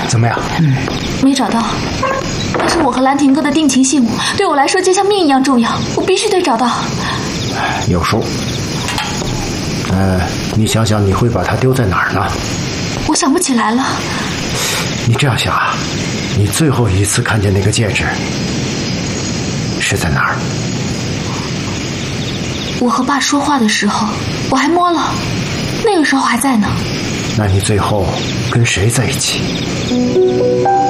怎么样？ 没找到。但是我和兰亭哥的定情信物对我来说就像命一样重要，我必须得找到。 有数。你想想，你会把它丢在哪儿呢？ 我想不起来了。 你这样想啊，你最后一次看见那个戒指是在哪儿？ 我和爸说话的时候，我还摸了，那个时候还在呢。 那你最后跟谁在一起？